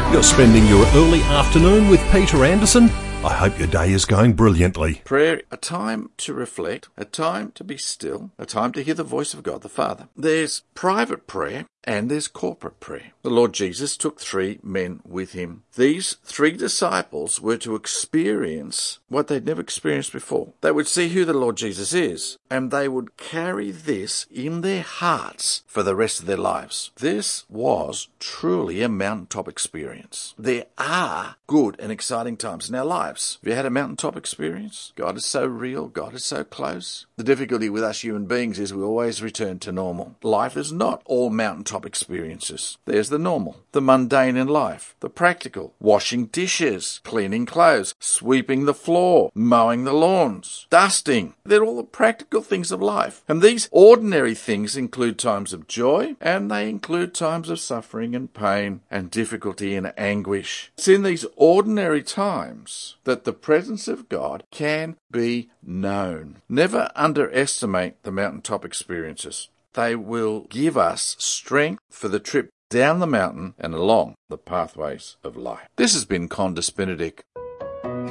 You're spending your early afternoon with Peter Anderson. I hope your day is going brilliantly. Prayer, a time to reflect, a time to be still, a time to hear the voice of God the Father. There's private prayer and there's corporate prayer. The Lord Jesus took 3 men with him. These 3 disciples were to experience what they'd never experienced before. They would see who the Lord Jesus is, and they would carry this in their hearts for the rest of their lives. This was truly a mountaintop experience. There are good and exciting times in our lives. Have you had a mountaintop experience? God is so real. God is so close. The difficulty with us human beings is we always return to normal. Life is not all mountaintop experiences. There's the normal, the mundane in life, the practical, washing dishes, cleaning clothes, sweeping the floor, mowing the lawns, dusting. They're all the practical things of life. And these ordinary things include times of joy, and they include times of suffering and pain and difficulty and anguish. It's in these ordinary times that the presence of God can be known. Never underestimate the mountaintop experiences. They will give us strength for the trip down the mountain and along the pathways of life. This has been Condis Benedict